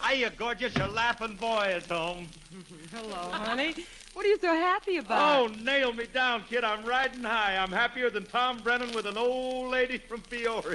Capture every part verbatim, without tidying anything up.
Hiya, gorgeous. Your laughing boy is home. Hello, honey. What are you so happy about? Oh, nail me down, kid. I'm riding high. I'm happier than Tom Brennan with an old lady from Peoria.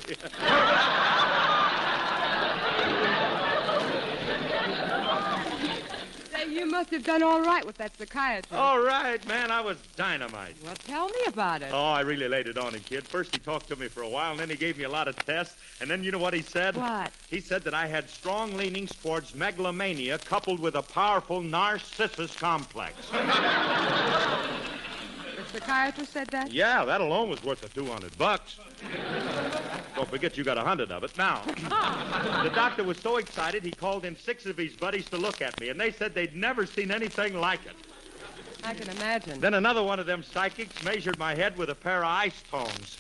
Say, you must have done all right with that psychiatrist. All right, man. I was dynamite. Well, tell me about it. Oh, I really laid it on him, kid. First he talked to me for a while, and then he gave me a lot of tests. And then you know what he said? What? He said that I had strong leanings towards megalomania coupled with a powerful narcissus complex. The psychiatrist said that? Yeah, that alone was worth the two hundred bucks. Don't forget you got a hundred of it. Now, the doctor was so excited he called in six of his buddies to look at me, and they said they'd never seen anything like it. I can imagine. Then another one of them psychics measured my head with a pair of ice tongs.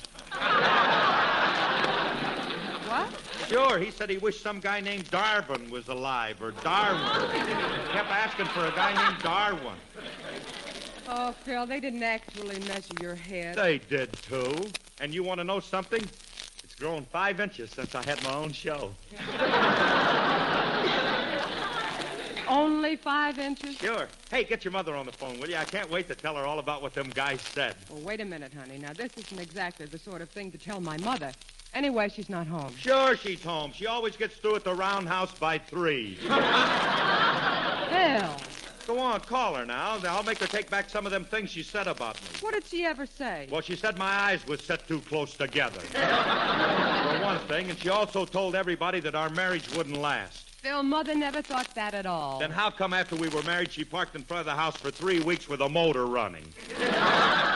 What? Sure, he said he wished some guy named Darwin was alive, or Darwin. Kept asking for a guy named Darwin. Oh, Phil, they didn't actually measure your head. They did, too. And you want to know something? It's grown five inches since I had my own show. Only five inches? Sure. Hey, get your mother on the phone, will you? I can't wait to tell her all about what them guys said. Well, wait a minute, honey. Now, this isn't exactly the sort of thing to tell my mother. Anyway, she's not home. Sure she's home. She always gets through at the roundhouse by three. Phil. Go on, call her now. I'll make her take back some of them things she said about me. What did she ever say? Well, she said my eyes was set too close together. For one thing, and she also told everybody that our marriage wouldn't last. Phil, Mother never thought that at all. Then how come after we were married she parked in front of the house for three weeks with a motor running?